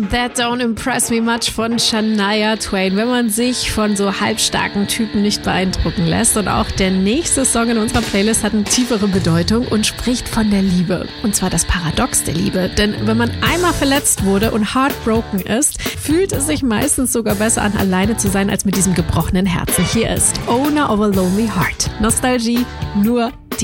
That Don't Impress Me Much von Shania Twain, wenn man sich von so halbstarken Typen nicht beeindrucken lässt. Und auch der nächste Song in unserer Playlist hat eine tiefere Bedeutung und spricht von der Liebe. Und zwar das Paradox der Liebe. Denn wenn man einmal verletzt wurde und heartbroken ist, fühlt es sich meistens sogar besser an, alleine zu sein, als mit diesem gebrochenen Herzen. Hier ist Owner of a Lonely Heart. Nostalgie nur